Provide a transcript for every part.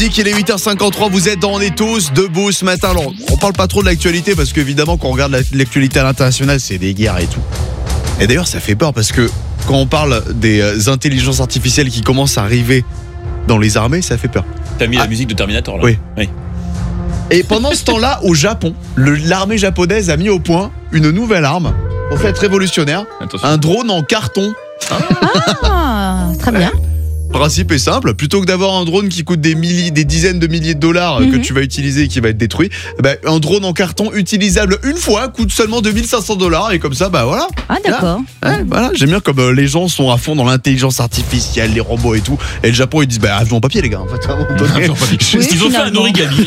Il est 8h53, vous êtes dans On est tous debout ce matin. Alors, on parle pas trop de l'actualité parce qu'évidemment, quand on regarde l'actualité à l'international, c'est des guerres et tout. Et d'ailleurs, ça fait peur parce que quand on parle des intelligences artificielles qui commencent à arriver dans les armées, ça fait peur. T'as mis la musique de Terminator là. Oui. Et pendant ce temps-là, au Japon, l'armée japonaise a mis au point une nouvelle arme, en fait révolutionnaire, Attention. un drone en carton. Ah, très bien. Le principe est simple, plutôt que d'avoir un drone qui coûte des dizaines de milliers de dollars que tu vas utiliser et qui va être détruit, un drone en carton utilisable une fois coûte seulement 2500 $, et comme ça, voilà. Ah, d'accord. Voilà, j'aime bien comme les gens sont à fond dans l'intelligence artificielle, les robots et tout, et le Japon ils disent avion en papier les gars, en fait. À un moment donné. Ils ont fait un origami.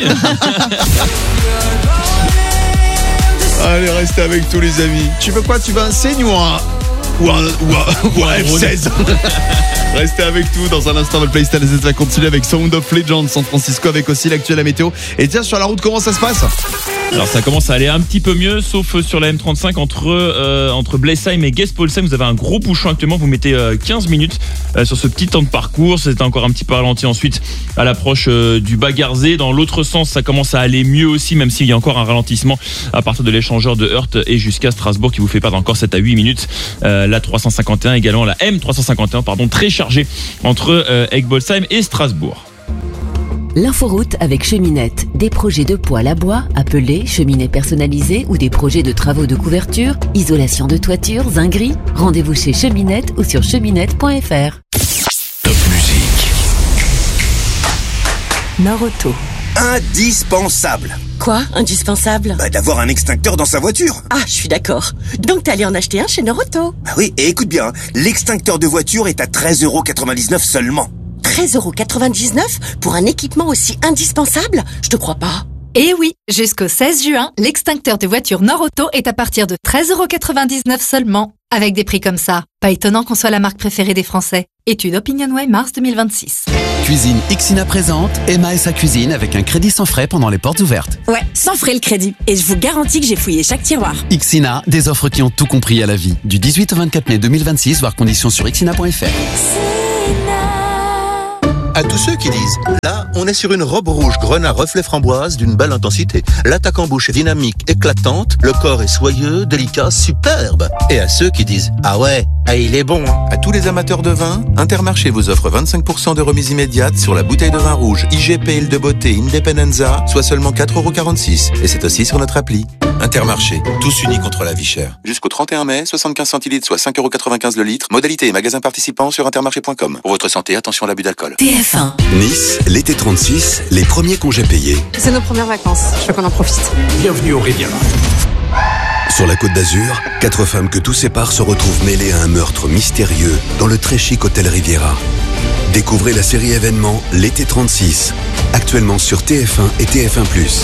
Allez, restez avec tous les amis. Tu veux quoi? Tu veux un Seigne ou un F16? Restez avec nous dans un instant. Le PlayStation va continuer avec Sound of Legends San Francisco, avec aussi l'actuel, la météo. Et tiens, sur la route, comment ça se passe? Alors ça commence à aller un petit peu mieux, sauf sur la M35 entre Blesheim et Gespolsheim. Vous avez un gros bouchon actuellement, vous mettez 15 minutes sur ce petit temps de parcours. C'est encore un petit peu ralenti ensuite à l'approche du Bas-Garzée. Dans l'autre sens, ça commence à aller mieux aussi, même s'il y a encore un ralentissement à partir de l'échangeur de Heurt et jusqu'à Strasbourg qui vous fait perdre encore 7 à 8 minutes. La 351 également, la M351 pardon, très chargée entre Egbolsheim et Strasbourg. L'inforoute avec Cheminette. Des projets de poêle à bois, appelés cheminées personnalisées ou des projets de travaux de couverture, isolation de toiture, zinguerie. Rendez-vous chez Cheminette ou sur cheminette.fr. Top musique. Nord-Auto. Indispensable. Quoi, indispensable? D'avoir un extincteur dans sa voiture. Ah, je suis d'accord. Donc t'es allé en acheter un chez Nord-Auto. Oui, et écoute bien, l'extincteur de voiture est à 13,99 € seulement. 13,99 € pour un équipement aussi indispensable? Je te crois pas. Et oui, jusqu'au 16 juin, l'extincteur de voiture Nord-Auto est à partir de 13,99 € seulement. Avec des prix comme ça, pas étonnant qu'on soit la marque préférée des Français. Étude OpinionWay mars 2026. Cuisine Ixina présente Emma et sa cuisine avec un crédit sans frais pendant les portes ouvertes. Ouais, sans frais le crédit. Et je vous garantis que j'ai fouillé chaque tiroir. Ixina, des offres qui ont tout compris à la vie. Du 18 au 24 mai 2026, voir conditions sur ixina.fr. À tous ceux qui disent, là, on est sur une robe rouge grenat reflet framboise d'une belle intensité. L'attaque en bouche est dynamique, éclatante, le corps est soyeux, délicat, superbe. Et à ceux qui disent, ah ouais, il est bon. À tous les amateurs de vin, Intermarché vous offre 25% de remise immédiate sur la bouteille de vin rouge IGP Île de Beauté Independenza, soit seulement 4,46 €. Et c'est aussi sur notre appli. Intermarché, tous unis contre la vie chère. Jusqu'au 31 mai, 75 centilitres, soit 5,95 € le litre. Modalité et magasin participant sur intermarché.com. Pour votre santé, attention à l'abus d'alcool. TF1. Nice, l'été 36, les premiers congés payés. C'est nos premières vacances, je veux qu'on en profite. Bienvenue au Riviera. Sur la Côte d'Azur, 4 femmes que tout sépare se retrouvent mêlées à un meurtre mystérieux dans le très chic hôtel Riviera. Découvrez la série événement L'été 36, actuellement sur TF1 et TF1+.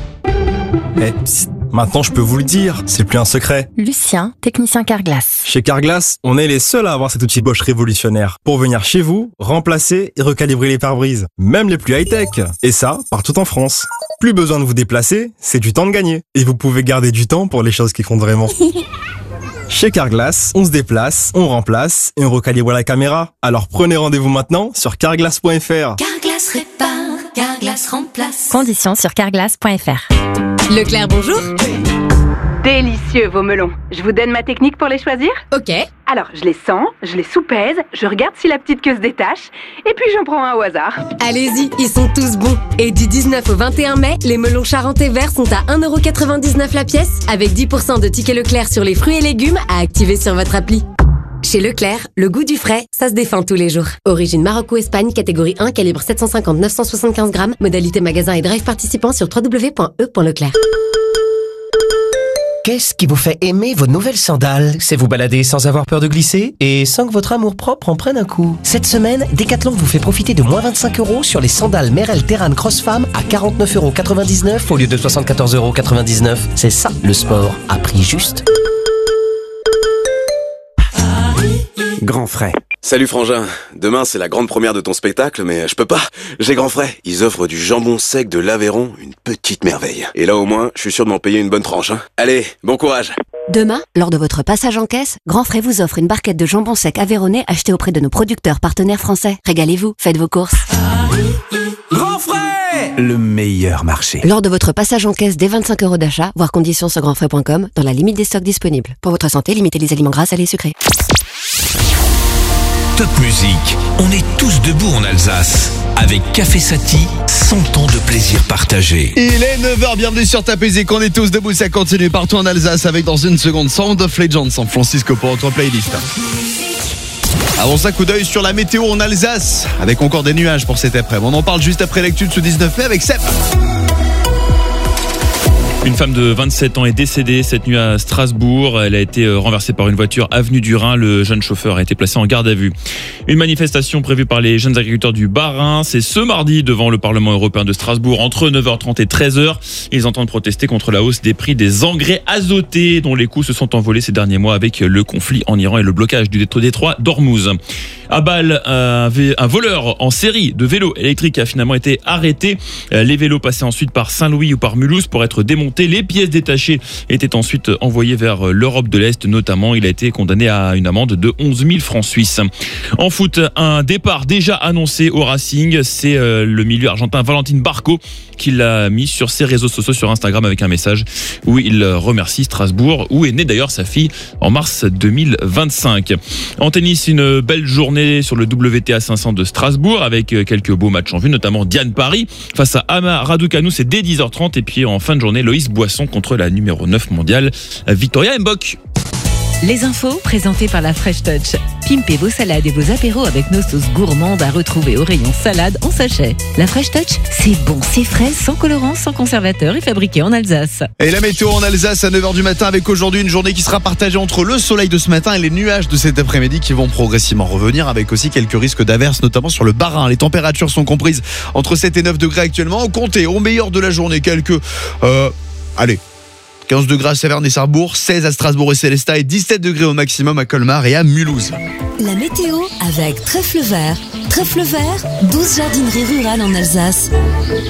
Maintenant, je peux vous le dire, c'est plus un secret. Lucien, technicien Carglass. Chez Carglass, on est les seuls à avoir cet outil Bosch révolutionnaire pour venir chez vous, remplacer et recalibrer les pare-brises, même les plus high-tech. Et ça, partout en France. Plus besoin de vous déplacer, c'est du temps de gagner. Et vous pouvez garder du temps pour les choses qui comptent vraiment. Chez Carglass, on se déplace, on remplace et on recalibre la caméra. Alors prenez rendez-vous maintenant sur carglass.fr. Carglass répare, Carglass remplace. Conditions sur carglass.fr. Leclerc, bonjour. Délicieux vos melons. Je vous donne ma technique pour les choisir? Ok. Alors, je les sens, je les soupèse, je regarde si la petite queue se détache, et puis j'en prends un au hasard. Allez-y, ils sont tous bons. Et du 19 au 21 mai, les melons charentais verts sont à 1,99 € la pièce, avec 10% de tickets Leclerc sur les fruits et légumes à activer sur votre appli. Chez Leclerc, le goût du frais, ça se défend tous les jours. Origine Maroc ou Espagne, catégorie 1, calibre 750-975 grammes, modalité magasin et drive participant sur www.e.leclerc. Qu'est-ce qui vous fait aimer vos nouvelles sandales? C'est vous balader sans avoir peur de glisser et sans que votre amour-propre en prenne un coup. Cette semaine, Decathlon vous fait profiter de moins 25 € sur les sandales Merrell Terran Crossfam à 49,99 € au lieu de 74,99 €. C'est ça, le sport, à prix juste. Grand frais. Salut Frangin, demain c'est la grande première de ton spectacle, mais je peux pas, j'ai grand frais. Ils offrent du jambon sec de l'Aveyron, une petite merveille. Et là au moins, je suis sûr de m'en payer une bonne tranche. Allez, bon courage. Demain, lors de votre passage en caisse, Grand Frais vous offre une barquette de jambon sec aveyronnais achetée auprès de nos producteurs partenaires français. Régalez-vous, faites vos courses. Grand frais! Le meilleur marché. Lors de votre passage en caisse dès 25 € d'achat, voir conditions sur grandfrais.com, dans la limite des stocks disponibles. Pour votre santé, limitez les aliments gras, salés et sucrés. Top musique, on est tous debout en Alsace. Avec Café Sati, 100 ans de plaisir partagé. Il est 9h, bienvenue sur Top Musique, on est tous debout, ça continue partout en Alsace avec dans une seconde Sound of Legends San Francisco pour votre playlist. Avant ça, coup d'œil sur la météo en Alsace, avec encore des nuages pour cet après-midi. On en parle juste après l'actu de ce 19 mai avec Seb. Une femme de 27 ans est décédée cette nuit à Strasbourg. Elle a été renversée par une voiture avenue du Rhin. Le jeune chauffeur a été placé en garde à vue. Une manifestation prévue par les jeunes agriculteurs du Bas-Rhin. C'est ce mardi devant le Parlement européen de Strasbourg entre 9h30 et 13h. Ils entendent protester contre la hausse des prix des engrais azotés dont les coûts se sont envolés ces derniers mois avec le conflit en Iran et le blocage du détroit d'Ormuz. À Bâle, un voleur en série de vélos électriques a finalement été arrêté. Les vélos passaient ensuite par Saint-Louis ou par Mulhouse pour être démontés. Les pièces détachées étaient ensuite envoyées vers l'Europe de l'Est notamment. Il a été condamné à une amende de 11 000 francs suisses. En foot, un départ déjà annoncé au Racing. C'est le milieu argentin Valentin Barco qui l'a mis sur ses réseaux sociaux sur Instagram avec un message où il remercie Strasbourg, où est née d'ailleurs sa fille en mars 2025. En tennis, une belle journée sur le WTA 500 de Strasbourg avec quelques beaux matchs en vue, notamment Diane Paris face à Ama Raducanu, c'est dès 10h30. Et puis en fin de journée, Loïs Boisson contre la numéro 9 mondiale, Victoria Mbok. Les infos présentées par la Fresh Touch. Pimpez vos salades et vos apéros avec nos sauces gourmandes à retrouver au rayon salade en sachet. La Fresh Touch, c'est bon, c'est frais, sans colorant, sans conservateur et fabriqué en Alsace. Et la météo en Alsace à 9h du matin avec aujourd'hui une journée qui sera partagée entre le soleil de ce matin et les nuages de cet après-midi qui vont progressivement revenir avec aussi quelques risques d'averses, notamment sur le Bas-Rhin. Les températures sont comprises entre 7 et 9 degrés actuellement. Comptez au meilleur de la journée quelques... 15 degrés à Saverne et Sarrebourg, 16 à Strasbourg et Célestat et 17 degrés au maximum à Colmar et à Mulhouse. La météo avec Trèfle Vert. Trèfle Vert, 12 jardineries rurales en Alsace.